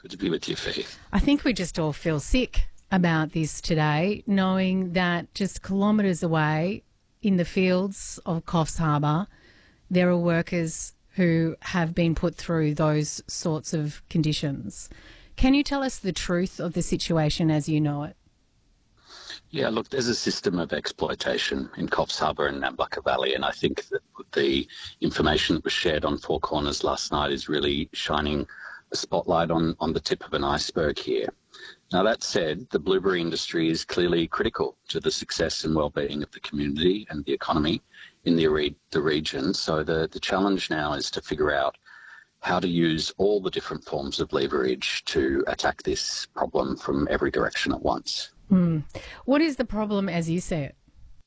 Good to be with you, Fee. I think we just all feel sick about this today, knowing that just kilometres away in the fields of Coffs Harbour, there are workers who have been put through those sorts of conditions. Can you tell us the truth of the situation as you know it? Yeah, look, there's a system of exploitation in Coffs Harbour and Nambucca Valley, and I think that the information that was shared on Four Corners last night is really shining a spotlight on the tip of an iceberg here. Now, that said, the blueberry industry is clearly critical to the success and well-being of the community and the economy in the region. So the challenge now is to figure out how to use all the different forms of leverage to attack this problem from every direction at once. What is the problem as you see it?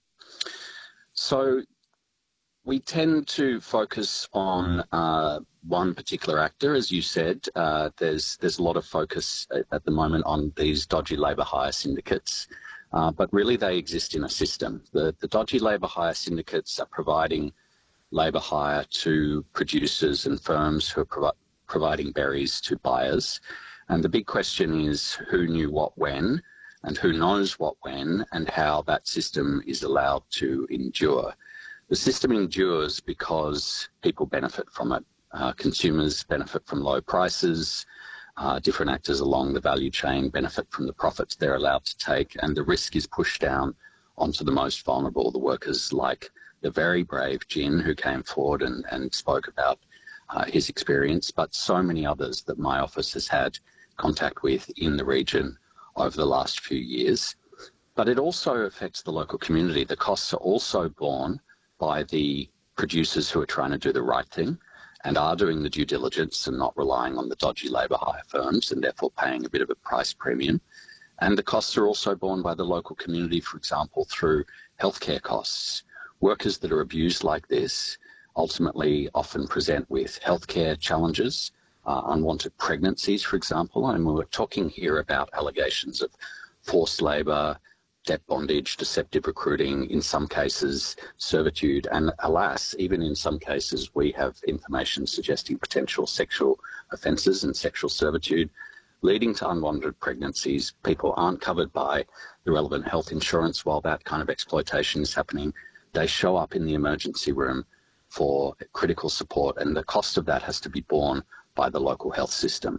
So we tend to focus on one particular actor, as you said. There's a lot of focus at the moment on these dodgy labour hire syndicates, but really they exist in a system. The dodgy labour hire syndicates are providing labour hire to producers and firms who are providing berries to buyers. And the big question is who knew what when, and who knows what when, and how that system is allowed to endure. The system endures because people benefit from it. Consumers benefit from low prices. Different actors along the value chain benefit from the profits they're allowed to take, and the risk is pushed down onto the most vulnerable, the workers like the very brave Jin, who came forward and spoke about his experience, but so many others that my office has had contact with in the region over the last few years. But it also affects the local community. The costs are also borne by the producers who are trying to do the right thing and are doing the due diligence and not relying on the dodgy labour hire firms and therefore paying a bit of a price premium. And the costs are also borne by the local community, for example, through healthcare costs. Workers that are abused like this ultimately often present with healthcare challenges, unwanted pregnancies, for example. And we're talking here about allegations of forced labour, debt bondage, deceptive recruiting, in some cases servitude, and alas, even in some cases we have information suggesting potential sexual offences and sexual servitude leading to unwanted pregnancies. People aren't covered by the relevant health insurance while that kind of exploitation is happening. They show up in the emergency room for critical support, and the cost of that has to be borne by the local health system.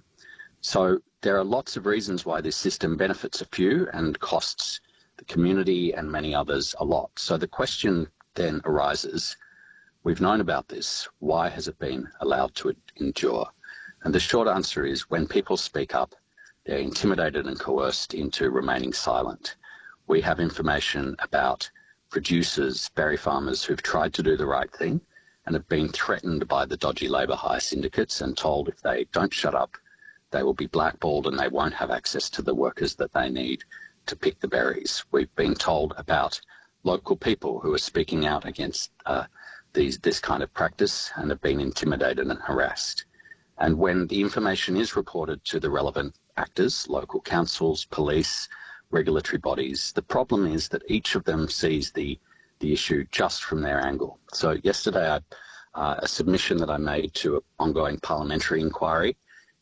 So there are lots of reasons why this system benefits a few and costs the community and many others a lot. So the question then arises, we've known about this, why has it been allowed to endure? And the short answer is when people speak up, they're intimidated and coerced into remaining silent. We have information about producers, berry farmers who've tried to do the right thing and have been threatened by the dodgy labour hire syndicates and told if they don't shut up, they will be blackballed and they won't have access to the workers that they need to pick the berries. We've been told about local people who are speaking out against this kind of practice and have been intimidated and harassed. And when the information is reported to the relevant actors, local councils, police, regulatory bodies, the problem is that each of them sees the issue just from their angle. So yesterday, a submission that I made to an ongoing parliamentary inquiry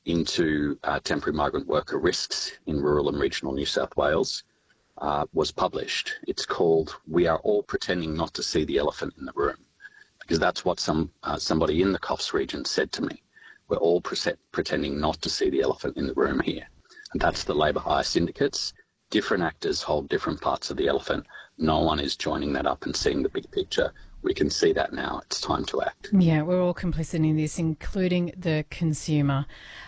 into temporary migrant worker risks in rural and regional New South Wales was published. It's called "We Are All Pretending Not to See the Elephant in the Room," because that's what somebody in the Coffs region said to me. We're all pretending not to see the elephant in the room here. And that's the labour hire syndicates. Different actors hold different parts of the elephant. No one is joining that up and seeing the big picture. We can see that now. It's time to act. Yeah, we're all complicit in this, including the consumer.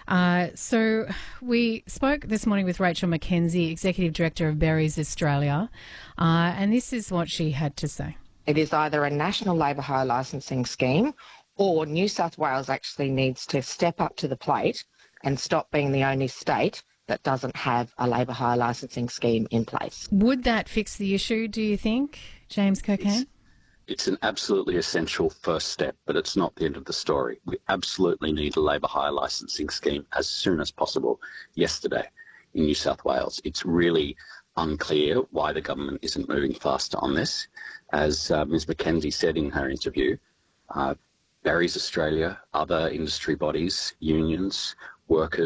So we spoke this morning with Rachel McKenzie, Executive Director of Berries Australia, and this is what she had to say. It is either a national labour hire licensing scheme or New South Wales actually needs to step up to the plate and stop being the only state that doesn't have a labour hire licensing scheme in place. Would that fix the issue, do you think, James Cockayne? It's an absolutely essential first step, but it's not the end of the story. We absolutely need a labour hire licensing scheme as soon as possible yesterday in New South Wales. It's really unclear why the government isn't moving faster on this. As Ms McKenzie said in her interview, Berries Australia, other industry bodies, unions, workers,